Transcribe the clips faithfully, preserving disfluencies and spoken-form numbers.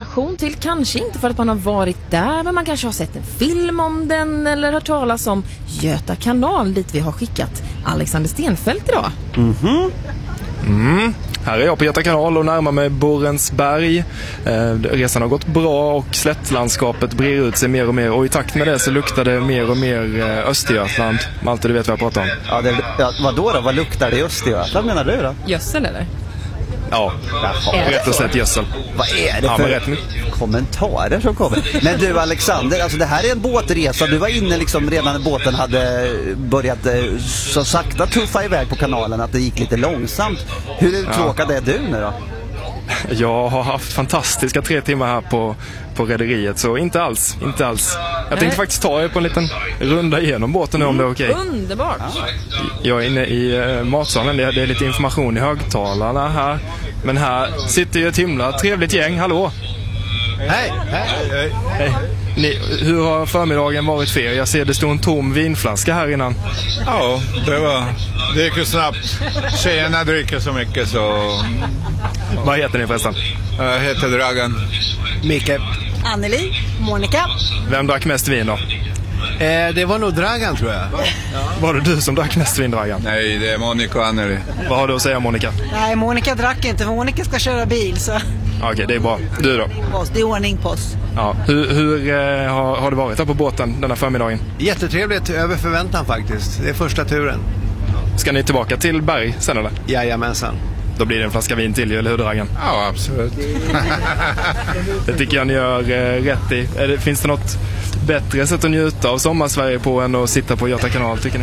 relation till. Kanske inte för att man har varit där, men man kanske har sett en film om den eller hört talas om Göta kanal, dit vi har skickat Alexander Stenfeldt idag. Mhm. Mm. Här är jag på Göta kanal och närmar mig Borensberg. Eh, resan har gått bra och slättlandskapet brer ut sig mer och mer. Och i takt med det så luktar det mer och mer eh, Östergötland. Malte, du vet vad jag pratar om. Ja, det, ja, vadå då? Vad luktar det i Östergötland menar du då? Gödsel eller? Ja, rätt och slett gödsel. Vad är det Ja, för men rätt. kommentarer som kommer? Men du Alexander, alltså det här är en båtresa. Du var inne liksom redan när båten hade börjat eh, så sakta tuffa iväg på kanalen att det gick lite långsamt. Hur uttråkad är du nu då? Jag har haft fantastiska tre timmar här på, på rederiet, så inte alls, inte alls. Jag tänkte faktiskt ta er på en liten runda igenom båten nu om det är okej. Underbart! Jag är inne i uh, matsalen, det är, det är lite information i högtalarna här. Men här sitter ju ett himla trevligt gäng, hallå! Hej! Hej! Hej. Ni, hur har förmiddagen varit för er? Jag ser det står en tom vinflaska här innan. Ja, det var... Det gick ju snabbt. Tjejerna dricker så mycket så... Vad heter ni förresten? Jag heter Dragan. Micke. Anneli, Monica. Vem drack mest vin då? Eh, det var nog Dragan tror jag. Var det du som drack mest vin, Dragan? Nej, det är Monica och Anneli. Vad har du att säga, Monica? Nej, Monica drack inte för Monica ska köra bil så Okej, okay, det är bra. Du då? det är ordning på oss. Ja. Hur, hur eh, har, har det varit här på båten denna förmiddagen? Jättetrevligt, över förväntan faktiskt. Det är första turen. Ska ni tillbaka till Berg sen eller? Jajamensan. Då blir det en flaska vin till, eller hur, Dragan? Ja, absolut. Det tycker jag ni gör eh, rätt i. Är det, finns det något bättre sätt att njuta av sommarsverige på än att sitta på Göta kanal, tycker ni?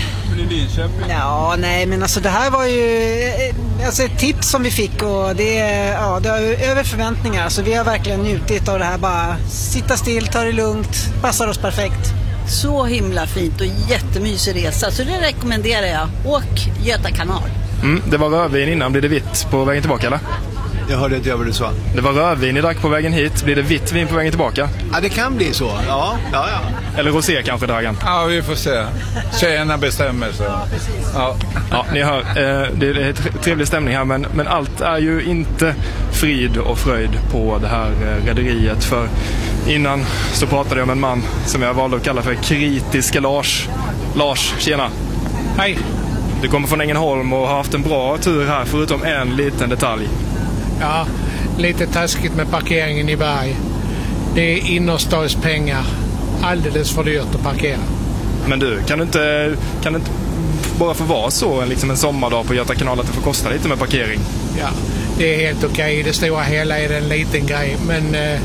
Ja, nej men alltså det här var ju alltså ett tips som vi fick och det är ja, det är över förväntningar. Så vi har verkligen njutit av det här, bara sitta still, ta det lugnt, passar oss perfekt. Så himla fint och jättemysig resa, så det rekommenderar jag. Åk Göta kanal. Mm, det var rödvin innan, blir det vitt på vägen tillbaka eller? Jag hörde inte vad du sa. Det var rödvin ni drack på vägen hit, blir det vitt vin på vägen tillbaka? Ja, det kan bli så. Ja, ja, ja. Eller rosé kanske, Dragan? Ja, vi får se. Tjejerna bestämmer så. Ja, ja ni hör, eh, det är trevlig stämning här, men, men allt är ju inte frid och fröjd på det här eh, rederiet. För innan så pratade jag om en man som jag valde att kalla för kritiska Lars. Lars, tjena. Hej. Du kommer från Ängelholm och har haft en bra tur här, förutom en liten detalj. Ja, lite taskigt med parkeringen i Berg. Det är innerstadspengar. Alldeles för dyrt att parkera. Men du, kan du inte, kan du inte bara få vara så liksom en sommardag på Göta kanal att det får kosta lite med parkering? Ja, det är helt okej. I det stora hela är det en liten grej. Men eh,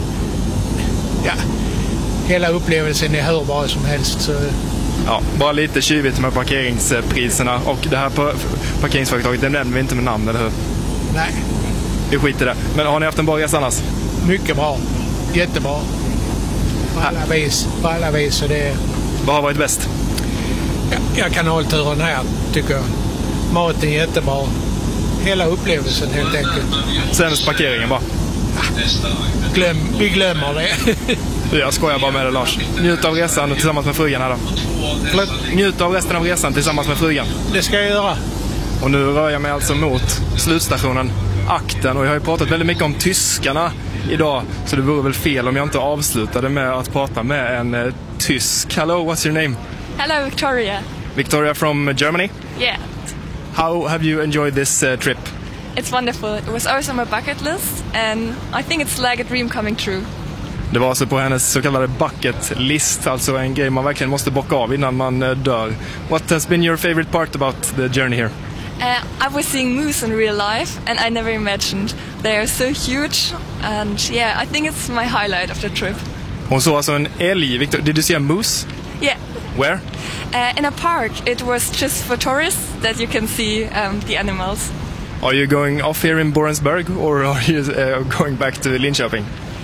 ja, hela upplevelsen är hur bra som helst. Så... Ja, bara lite tjuvigt med parkeringspriserna. Och det här parkeringsföretaget, det nämner vi inte med namn, eller hur? Nej. Vi skiter det. Men har ni haft en bra resa annars? Mycket bra. Jättebra. På alla vis. På alla vis. Och det... Vad har varit bäst? Ja, ja, kanalturen här tycker jag. Maten är jättebra. Hela upplevelsen helt enkelt. Sämst parkeringen bara? Glöm, vi glömmer det. Jag skojar bara med det, Lars. Njut av resan tillsammans med frugan här då. Förlåt? Njut av resten av resan tillsammans med frugan. Det ska jag göra. Och nu rör jag mig alltså mot slutstationen Akten. Och jag har ju pratat väldigt mycket om tyskarna idag. Så det vore väl fel om jag inte avslutade med att prata med en uh, tysk. Hello, what's your name? Hello, Victoria. Victoria from Germany? Yeah. How have you enjoyed this uh, trip? It's wonderful. It was always on my bucket list. And I think it's like a dream coming true. Det var alltså på hennes så kallade bucket list, alltså en grej man verkligen måste bocka av innan man uh, dör. What has been your favorite part about the journey here? Uh, I was seeing moose in real life, and I never imagined. They are so huge, and yeah, I think it's my highlight of the trip. Hon såg alltså en älg. Victor, did you see a moose? Yeah. Where? Uh, in a park. It was just for tourists that you can see um, the animals. Are you going off here in Borensberg, or are you uh, going back to Linköping?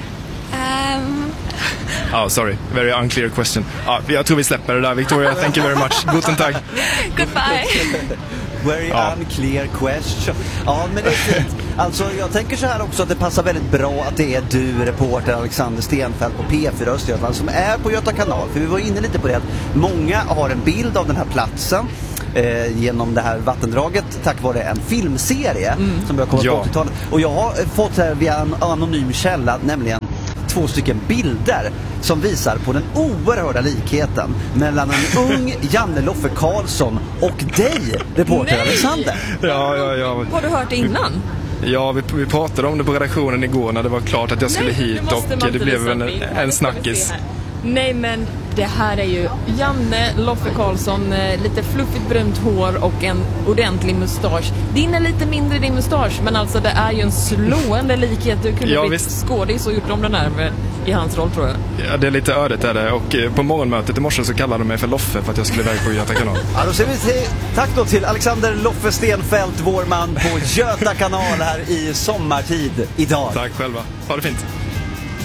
Um... Oh, sorry. Very unclear question. Ah, jag tror vi släpper det där, Victoria. Thank you very much. Guten Tag. Goodbye. Very ja. unclear question. Ja, men det är fint. Alltså, jag tänker så här också att det passar väldigt bra att det är du, reporter Alexander Stenfeldt på P fyra Östergötland, som är på Göta kanal. För vi var inne lite på det att många har en bild av den här platsen. eh, genom det här vattendraget tack vare en filmserie mm. som började komma ja. på åttiotalet. Och jag har fått här via en anonym källa, nämligen två stycken bilder som visar på den oerhörda likheten mellan en ung Janne Loffe Karlsson och dig, reporter Nej! Alexander. Ja, ja, ja. Har du hört det innan? Ja, vi, vi pratade om det på redaktionen igår när det var klart att jag skulle Nej, hit och det blev en, en snackis. Nej, men det här är ju Janne Loffe Karlsson, lite fluffigt brunt hår och en ordentlig mustasch. Din är lite mindre din mustasch, men alltså det är ju en slående likhet. Du kunde ja, blivit skådis och gjort om den här med, i hans roll, tror jag. Ja, det är lite ödet är det. Och på morgonmötet i morse så kallade de mig för Loffe för att jag skulle iväg på Göta kanal. Ja, då ser vi till, tack då till Alexander Loffe Stenfeldt, vår man på Göta kanal här i sommartid idag. Tack själva. Ha det fint.